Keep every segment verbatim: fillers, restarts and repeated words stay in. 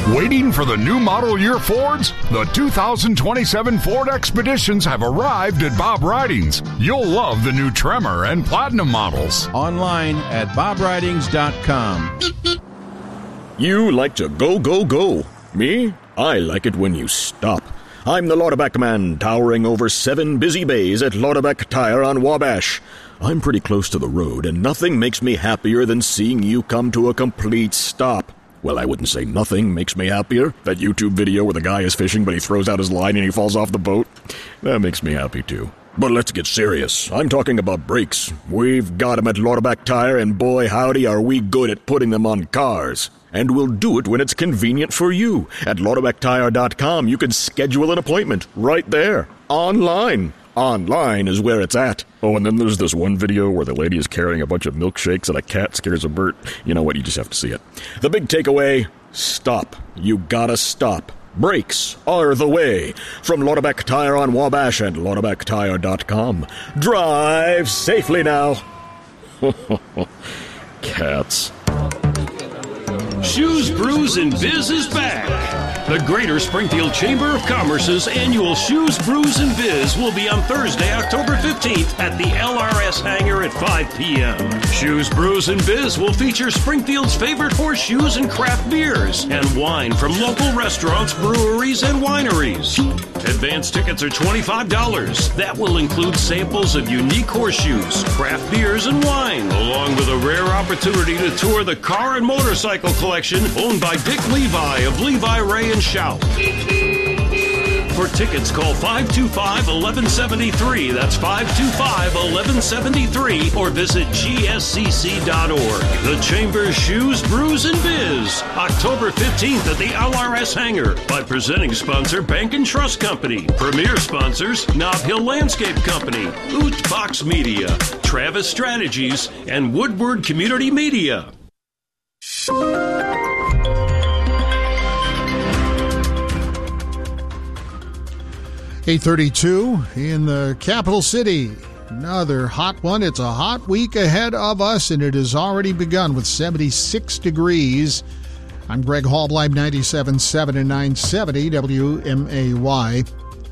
Waiting for the new model year Fords? The two thousand twenty-seven Ford Expeditions have arrived at Bob Ridings. You'll love the new Tremor and Platinum models. Online at bob ridings dot com. You like to go, go, go. Me? I like it when you stop. I'm the Lauterback man, towering over seven busy bays at Lauterback Tire on Wabash. I'm pretty close to the road, and nothing makes me happier than seeing you come to a complete stop. Well, I wouldn't say nothing makes me happier. That YouTube video where the guy is fishing, but he throws out his line and he falls off the boat. That makes me happy, too. But let's get serious. I'm talking about brakes. We've got them at Lauterback Tire, and boy, howdy, are we good at putting them on cars. And we'll do it when it's convenient for you. At Lauterback Tire dot com, you can schedule an appointment right there, online. Online is where it's at. Oh, and then there's this one video where the lady is carrying a bunch of milkshakes and a cat scares a bird. You know what? You just have to see it. The big takeaway, stop. You gotta stop. Brakes are the way. From Lauterback Tire on Wabash and Lauterback Tire dot com. Drive safely now. Cats. Shoes, Brews, and Biz is back. The Greater Springfield Chamber of Commerce's annual Shoes, Brews, and Biz will be on Thursday, October fifteenth at the L R S hangar at five p.m. Shoes, Brews, and Biz will feature Springfield's favorite horseshoes and craft beers and wine from local restaurants, breweries, and wineries. Advance tickets are twenty-five dollars. That will include samples of unique horseshoes, craft beers, and wine, along with a rare opportunity to tour the car and motorcycle collection owned by Dick Levi of Levi, Ray, and Shout. For tickets, call five two five, one one seven three. That's five two five, one one seven three, or visit G S C C dot org. The Chamber's Shoes, Brews, and Biz. October fifteenth at the L R S hangar. By presenting sponsor Bank and Trust Company. Premier sponsors Nob Hill Landscape Company, Oot Box Media, Travis Strategies, and Woodward Community Media. eight thirty-two in the capital city. Another hot one. It's a hot week ahead of us, and it has already begun with seventy-six degrees. I'm Greg Hallbleib, ninety-seven point seven and nine seventy W M A Y.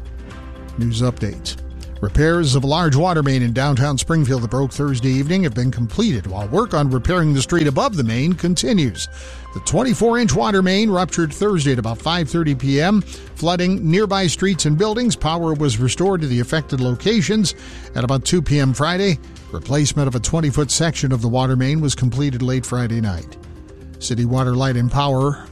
News updates. Repairs of a large water main in downtown Springfield that broke Thursday evening have been completed, while work on repairing the street above the main continues. The twenty-four inch water main ruptured Thursday at about five thirty p.m., flooding nearby streets and buildings. Power was restored to the affected locations at about two p.m. Friday. Replacement of a twenty-foot section of the water main was completed late Friday night. City Water, Light and Power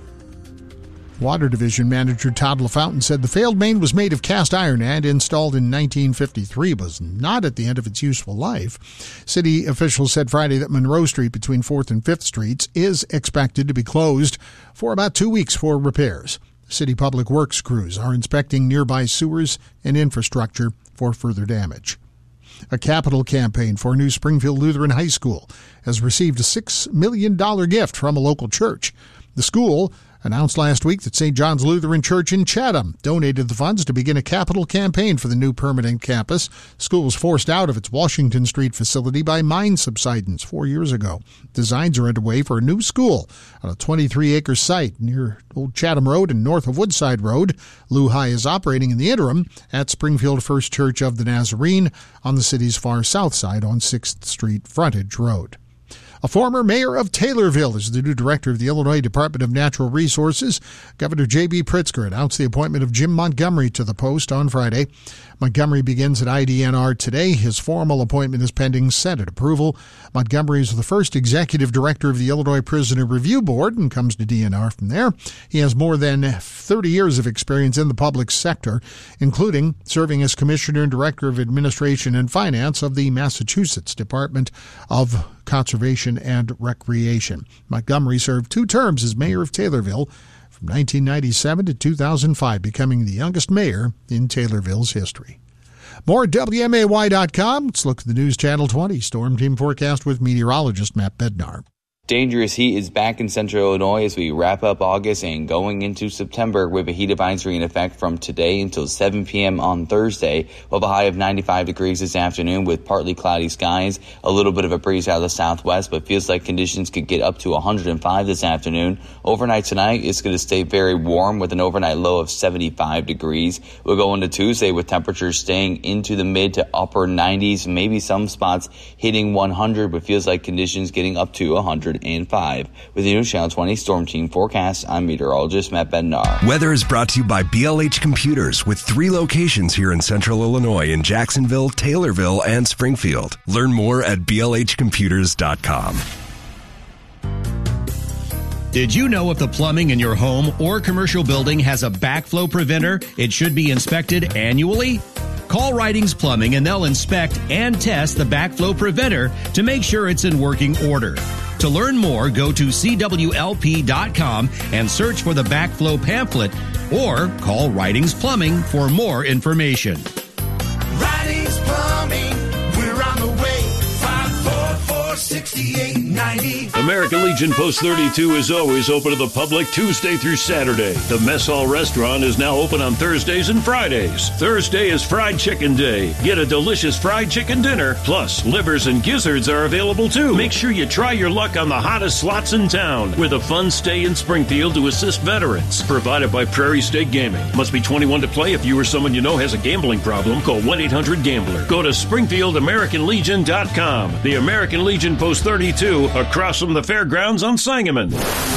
Water Division Manager Todd LaFountain said the failed main was made of cast iron and installed in nineteen fifty-three, but was not at the end of its useful life. City officials said Friday that Monroe Street between fourth and fifth Streets is expected to be closed for about two weeks for repairs. City Public Works crews are inspecting nearby sewers and infrastructure for further damage. A capital campaign for a new Springfield Lutheran High School has received a six million dollars gift from a local church. The school announced last week that Saint John's Lutheran Church in Chatham donated the funds to begin a capital campaign for the new permanent campus. The school was forced out of its Washington Street facility by mine subsidence four years ago. Designs are underway for a new school on a twenty-three acre site near Old Chatham Road and north of Woodside Road. Lou High is operating in the interim at Springfield First Church of the Nazarene on the city's far south side on sixth Street Frontage Road. A former mayor of Taylorville is the new director of the Illinois Department of Natural Resources. Governor J B. Pritzker announced the appointment of Jim Montgomery to the post on Friday. Montgomery begins at I D N R today. His formal appointment is pending Senate approval. Montgomery is the first executive director of the Illinois Prisoner Review Board and comes to D N R from there. He has more than thirty years of experience in the public sector, including serving as commissioner and director of administration and finance of the Massachusetts Department of Conservation and Recreation. Montgomery served two terms as mayor of Taylorville from nineteen ninety-seven to two thousand five, becoming the youngest mayor in Taylorville's history. More at W M A Y dot com. Let's look at the News Channel twenty Storm Team forecast with meteorologist Matt Bednar. Dangerous heat is back in central Illinois as we wrap up August and going into September with a heat advisory in effect from today until seven p.m. on Thursday. We'll have a high of ninety-five degrees this afternoon with partly cloudy skies, a little bit of a breeze out of the southwest, but feels like conditions could get up to one hundred five this afternoon. Overnight tonight, it's going to stay very warm with an overnight low of seventy-five degrees. We'll go into Tuesday with temperatures staying into the mid to upper nineties, maybe some spots hitting one hundred, but feels like conditions getting up to one hundred five. With the News Channel twenty Storm Team forecast, I'm meteorologist Matt Bednar. Weather is brought to you by B L H Computers with three locations here in central Illinois in Jacksonville, Taylorville, and Springfield. Learn more at B L H computers dot com. Did you know if the plumbing in your home or commercial building has a backflow preventer, it should be inspected annually? Call Ridings Plumbing and they'll inspect and test the backflow preventer to make sure it's in working order. To learn more, go to C W L P dot com and search for the backflow pamphlet or call Ridings Plumbing for more information. Ridings Plumbing, we're on the way. five four four, six eight nine zero. American Legion Post thirty-two is always open to the public Tuesday through Saturday. The Mess Hall Restaurant is now open on Thursdays and Fridays. Thursday is Fried Chicken Day. Get a delicious fried chicken dinner, plus livers and gizzards are available too. Make sure you try your luck on the hottest slots in town with a fun stay in Springfield to assist veterans. Provided by Prairie State Gaming. Must be twenty-one to play. If you or someone you know has a gambling problem, call one eight hundred gambler. Go to Springfield American Legion dot com. The American Legion Post thirty-two across from the fairgrounds on Sangamon.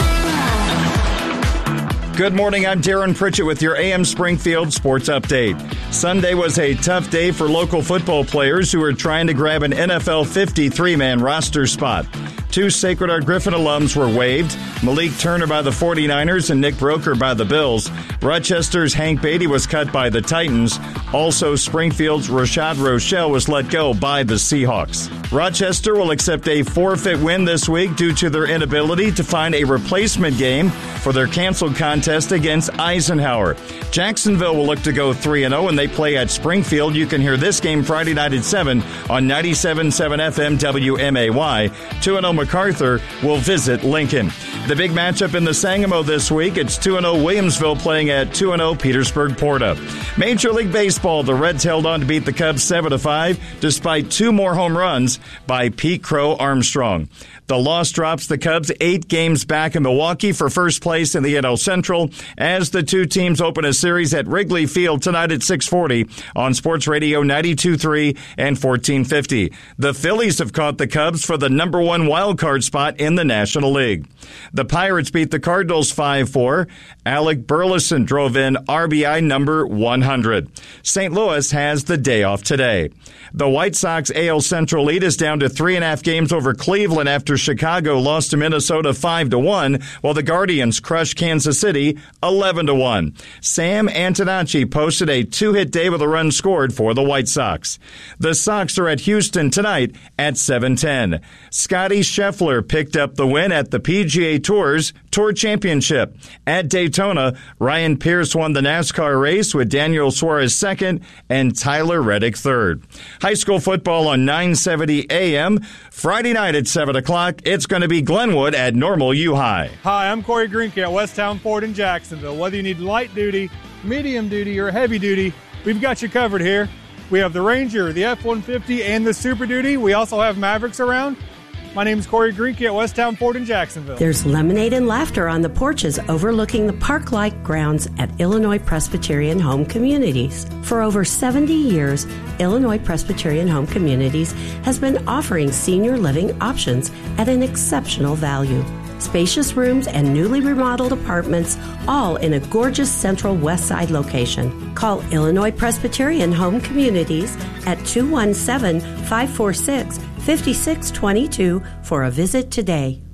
Good morning, I'm Darren Pritchett with your A M Springfield Sports Update. Sunday was a tough day for local football players who were trying to grab an N F L fifty-three man roster spot. Two Sacred Heart Griffin alums were waived, Malik Turner by the forty-niners and Nick Broker by the Bills. Rochester's Hank Beatty was cut by the Titans. Also, Springfield's Rashad Rochelle was let go by the Seahawks. Rochester will accept a forfeit win this week due to their inability to find a replacement game for their canceled contest against Eisenhower. Jacksonville will look to go three and oh, and they play at Springfield. You can hear this game Friday night at seven on ninety-seven point seven F M W M A Y. two and oh MacArthur will visit Lincoln. The big matchup in the Sangamo this week, it's two and oh Williamsville playing at two and oh Petersburg Porta. Major League Baseball, the Reds held on to beat the Cubs seven to five despite two more home runs by Pete Crow Armstrong. The loss drops the Cubs eight games back in Milwaukee for first place in the N L Central as the two teams open a series at Wrigley Field tonight at six forty on Sports Radio ninety-two point three and fourteen fifty. The Phillies have caught the Cubs for the number one wild card spot in the National League. The Pirates beat the Cardinals five four. Alec Burleson drove in R B I number one hundred. Saint Louis has the day off today. The White Sox A L Central lead is down to three and a half games over Cleveland after Chicago lost to Minnesota five to one, while the Guardians crushed Kansas City eleven to one. Sam Antonacci posted a two-hit day with a run scored for the White Sox. The Sox are at Houston tonight at seven ten. Scotty Scheffler picked up the win at the P G A Tour's Tour Championship. At Daytona, Ryan Pierce won the NASCAR race with Daniel Suarez second and Tyler Reddick third. High school football on nine seventy A M. Friday night at seven o'clock, it's going to be Glenwood at Normal U-High. Hi, I'm Corey Greenke at Westtown Ford in Jacksonville. Whether you need light duty, medium duty, or heavy duty, we've got you covered here. We have the Ranger, the F one fifty, and the Super Duty. We also have Mavericks around. My name is Corey Greenke at Westtown Ford in Jacksonville. There's lemonade and laughter on the porches overlooking the park-like grounds at Illinois Presbyterian Home Communities. For over seventy years, Illinois Presbyterian Home Communities has been offering senior living options at an exceptional value. Spacious rooms and newly remodeled apartments, all in a gorgeous central west side location. Call Illinois Presbyterian Home Communities at two one seven, five four six, five six two two for a visit today.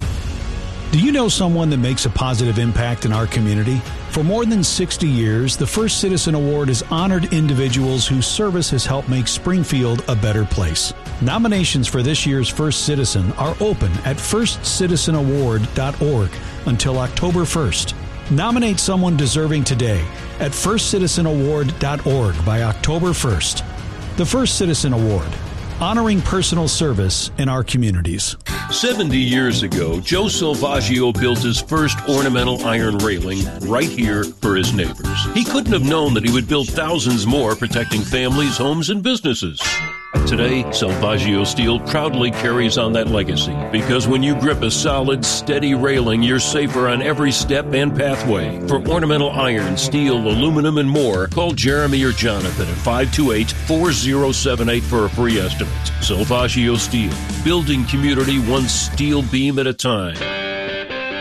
Do you know someone that makes a positive impact in our community? For more than sixty years, the First Citizen Award has honored individuals whose service has helped make Springfield a better place. Nominations for this year's First Citizen are open at first citizen award dot org until October first. Nominate someone deserving today at first citizen award dot org by October first. The First Citizen Award. honoring personal service in our communities. seventy years ago, Joe Salvaggio built his first ornamental iron railing right here for his neighbors. He couldn't have known that he would build thousands more protecting families, homes, and businesses. Today, Salvaggio Steel proudly carries on that legacy because when you grip a solid, steady railing, you're safer on every step and pathway. For ornamental iron, steel, aluminum, and more, call Jeremy or Jonathan at five two eight, four zero seven eight for a free estimate. Salvaggio Steel, building community one steel beam at a time.